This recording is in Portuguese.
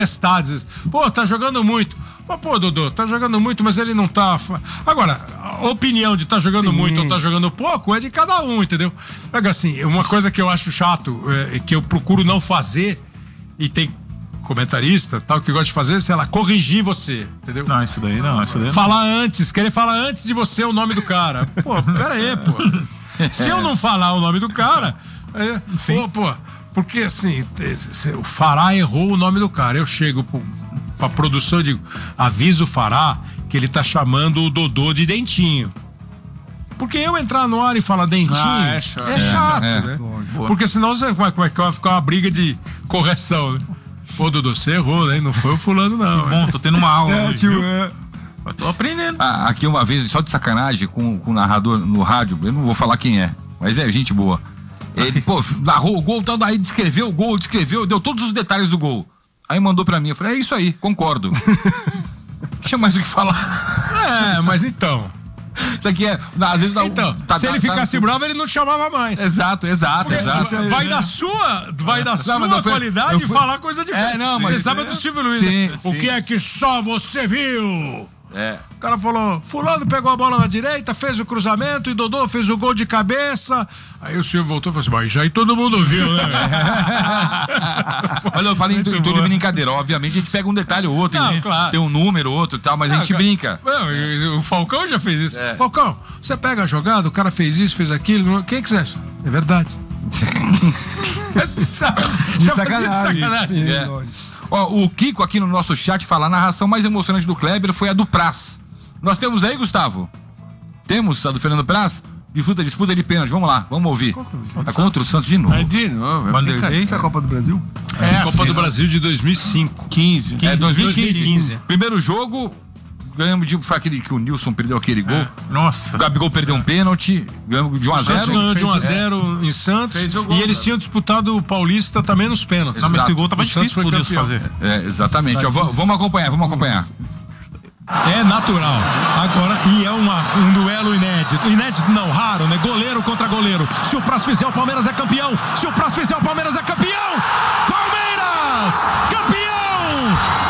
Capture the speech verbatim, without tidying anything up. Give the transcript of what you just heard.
tempestades. Pô, tá jogando muito. Pô, Dodô, tá jogando muito, mas ele não tá... Agora, a opinião de tá jogando Sim. muito ou tá jogando pouco é de cada um, entendeu? Assim, uma coisa que eu acho chato, é, que eu procuro não fazer, e tem comentarista tal que gosta de fazer, sei lá, corrigir você, entendeu? Não, isso daí não, isso daí não. Falar antes, querer falar antes de você o nome do cara. Pô, pera aí, pô. Se eu não falar o nome do cara, é, pô, pô, porque assim, o Fará errou o nome do cara. Eu chego pro, pra produção e digo, avisa o Fará que ele tá chamando o Dodô de Dentinho. Porque eu entrar no ar e falar Dentinho ah, é chato, é chato é, né? É. Porque senão você vai, vai ficar uma briga de correção, né? Pô, Dodô, você errou, né? Não foi o fulano, não. Bom, tô tendo uma aula. É, hoje, tio, é. Eu tô aprendendo. Ah, aqui uma vez, só de sacanagem, com, com o narrador no rádio, eu não vou falar quem é, mas é gente boa. Ele, pô, narrou o gol, tal, daí descreveu o gol, descreveu, deu todos os detalhes do gol. Aí mandou pra mim, eu falei, é isso aí, concordo. Tinha mais o que falar. É, mas então... Isso aqui é, às vezes dá, então, tá, se tá, ele tá, ficasse tá, bravo, ele não te chamava mais. Exato, exato, exato. Vai da sua, vai da sua não, foi, qualidade fui, falar coisa diferente. É, não, mas você sabe é, do Silvio Luiz, sim, né? sim. O que é que só você viu? É. O cara falou, fulano pegou a bola na direita, fez o cruzamento e Dodô fez o gol de cabeça. Aí o Silvio voltou e falou assim, mas já aí todo mundo viu, né? Olha, eu falei em tudo de brincadeira. Obviamente a gente pega um detalhe ou outro, não, né? Claro. Tem um número ou outro e tal, mas não, a gente cara, brinca. Não, o Falcão já fez isso. É. Falcão, você pega a jogada, o cara fez isso, fez aquilo, quem que você acha? É verdade. de sacanagem. De sacanagem. É. Ó, o Kiko aqui no nosso chat fala, a narração mais emocionante do Kleber foi a do Praz. Nós temos aí, Gustavo? Temos a do Fernando Praz? Disputa, disputa de pênalti, vamos lá, vamos ouvir. É contra o Santos de novo. É de novo. É Essa é a Copa do Brasil? É, a Copa do Brasil de dois mil e cinco. quinze. É, dois mil e quinze. Primeiro jogo, ganhamos de... Foi aquele que o Nilson perdeu aquele gol. É. Nossa. O Gabigol perdeu um pênalti, ganhamos de um a zero. O Santos ganhou de um a zero é. em Santos. Gol, e eles cara. tinham disputado o Paulista também nos pênaltis. Não, mas esse gol tava difícil por Deus fazer. É, exatamente. Ó, vamos acompanhar, vamos acompanhar. É natural. Agora, e é uma, um duelo inédito. Inédito não, raro, né? Goleiro contra goleiro. Se o Praz fizer, o Palmeiras é campeão. Se o Praz fizer, o Palmeiras é campeão. Palmeiras! Campeão!